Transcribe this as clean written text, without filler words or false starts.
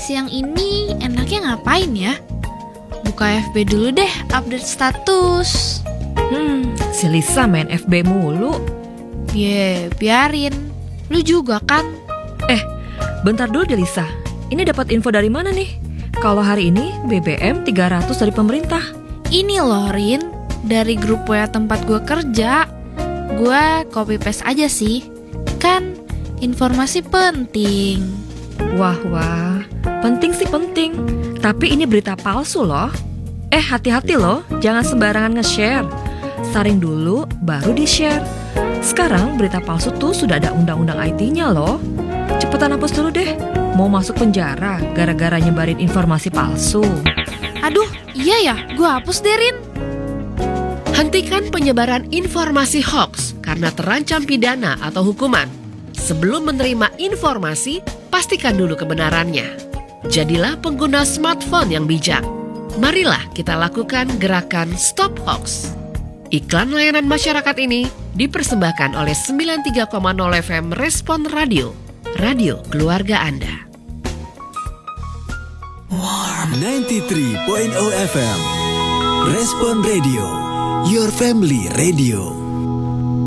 Siang ini enaknya ngapain ya? Buka FB dulu deh, update status. Si Lisa main FB mulu. Biarin. Lu juga kan? Bentar dulu deh Lisa. Ini dapat info dari mana nih? Kalau hari ini BBM 300 dari pemerintah. Ini loh Rin, dari grup WA tempat gue kerja. Gue copy paste aja sih. Kan informasi penting. Wah, penting sih penting. Tapi ini berita palsu loh. Hati-hati loh, jangan sembarangan nge-share. Saring dulu, baru di-share. Sekarang berita palsu tuh sudah ada undang-undang IT-nya loh. Cepetan hapus dulu deh. Mau masuk penjara gara-gara nyebarin informasi palsu. Aduh, iya ya, gue hapus deh Rin. Hentikan penyebaran informasi hoax karena terancam pidana atau hukuman. Sebelum menerima informasi, pastikan dulu kebenarannya. Jadilah pengguna smartphone yang bijak. Marilah kita lakukan gerakan Stop Hoax. Iklan layanan masyarakat ini dipersembahkan oleh 93,0 FM Respon Radio. Radio keluarga Anda. 93.0 FM Respon Radio, your family radio.